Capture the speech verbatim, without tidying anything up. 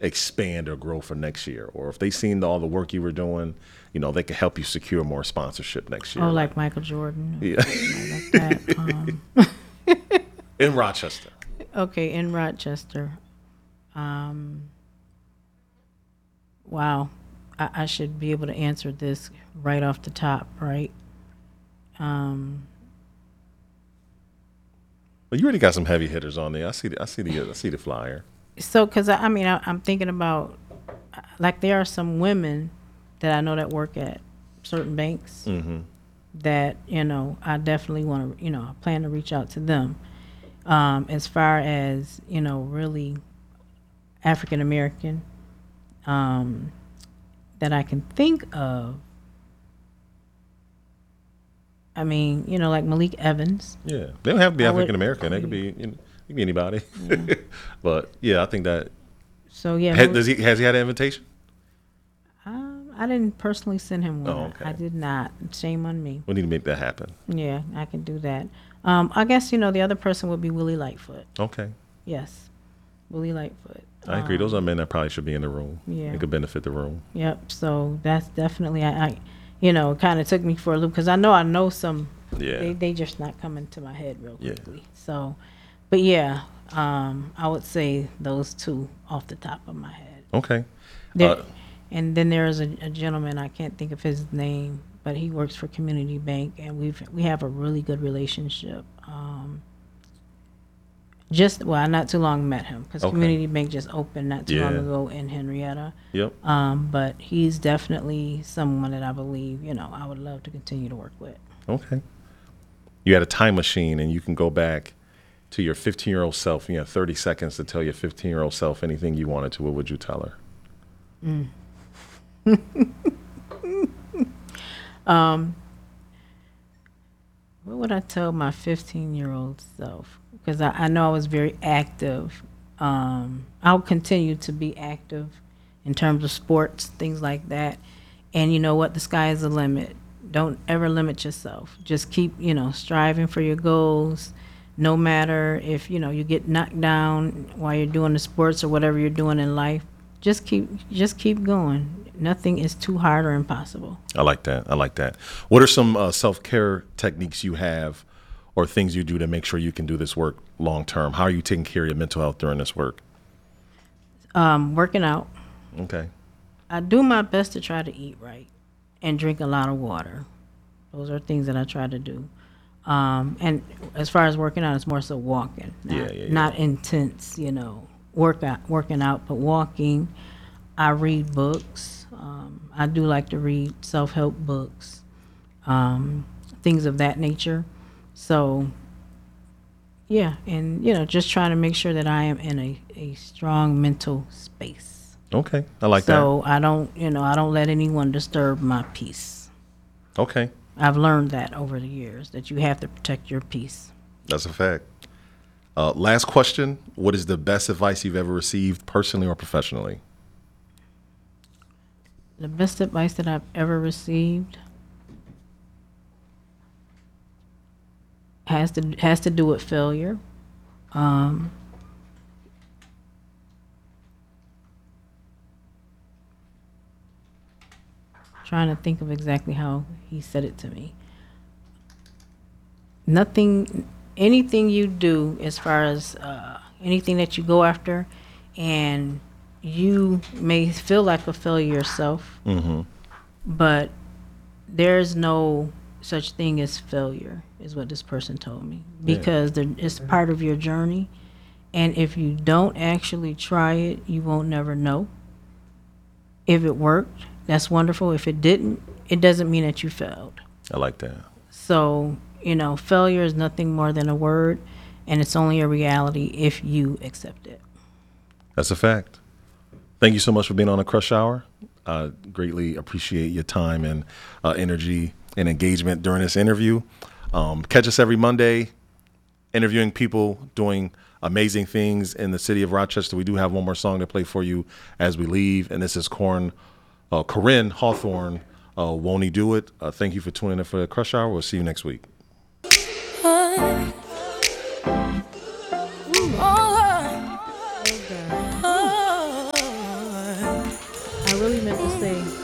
expand or grow for next year? Or if they seen all the work you were doing, you know, they could help you secure more sponsorship next year. Oh, like Michael Jordan. Yeah. Like that. Um, in Rochester. Okay, in Rochester. Um, wow. I, I should be able to answer this right off the top, right? Um, well, you already got some heavy hitters on there. I see the, I see the, I see the flyer. So, because I, I mean, I, I'm thinking about, like, there are some women that I know that work at certain banks Mm-hmm. that, you know, I definitely want to, you know, I plan to reach out to them. Um, as far as, you know, really African American um, that I can think of, I mean, you know, like Malik Evans. Yeah, they don't have to be I would- African American. They could be, you know, it could be anybody. Yeah. But yeah, I think that. So, yeah. Had, does he has he had an invitation? Um, I didn't personally send him one. Oh, okay. I did not. Shame on me. We need to make that happen. Yeah, I can do that. Um, I guess, you know, the other person would be Willie Lightfoot. Okay, Yes, Willie Lightfoot. I agree. Um, Those are men that probably should be in the room. Yeah. It could benefit the room. Yep. So that's definitely, I, I you know, kind of took me for a loop because I know I know some. Yeah. They they just not coming to my head real Yeah. quickly. So, but yeah, um, I would say those two off the top of my head. Okay. There, Uh, and then there is a, a gentleman, I can't think of his name, but he works for Community Bank, and we've we have a really good relationship. Um, just well, not too long met him because Okay. Community Bank just opened not too long Yeah. ago in Henrietta. Yep. Um, but he's definitely someone that I believe, you know, I would love to continue to work with. Okay. You had a time machine, and you can go back to your fifteen-year-old self. You have thirty seconds to tell your fifteen-year-old self anything you wanted to. What would you tell her? Mm. um, what would I tell my fifteen-year-old self? Because I, I know I was very active. Um, I'll continue to be active in terms of sports, things like that. And you know what? The sky is the limit. Don't ever limit yourself. Just keep, you know, striving for your goals. No matter if, you know, you get knocked down while you're doing the sports or whatever you're doing in life, just keep just keep going. Nothing is too hard or impossible. I like that. I like that. What are some uh, self-care techniques you have or things you do to make sure you can do this work long term? How are you taking care of your mental health during this work? Um, working out. Okay. I do my best to try to eat right and drink a lot of water. Those are things that I try to do. Um, and as far as working out, it's more so walking, not, Yeah, yeah, yeah. not intense, you know, workout, working out, but walking. I read books. Um, I do like to read self-help books, um, things of that nature. So, yeah, and, you know, just trying to make sure that I am in a, a strong mental space. Okay. I like So I don't, you know, I don't let anyone disturb my peace. that. Okay. I've learned that over the years, that you have to protect your peace. That's a fact. Uh, last question. What is the best advice you've ever received personally or professionally? The best advice that I've ever received has to has to do with failure. Um, trying to think of exactly how he said it to me. Nothing, anything you do as far as uh, anything that you go after, and you may feel like a failure yourself, Mm-hmm. but there's no such thing as failure, is what this person told me, Yeah. because there, it's part of your journey, and if you don't actually try it, you won't never know. If it worked, that's wonderful. If it didn't, it doesn't mean that you failed. I like that. So, you know, failure is nothing more than a word, and it's only a reality if you accept it. That's a fact. Thank you so much for being on the Crush Hour. I greatly appreciate your time and uh, energy and engagement during this interview. Um, catch us every Monday, interviewing people doing amazing things in the city of Rochester. We do have one more song to play for you as we leave, and this is Corn, uh, Corinne Hawthorne, uh, Won't He Do It? Uh, thank you for tuning in for the Crush Hour. We'll see you next week. you meant to say?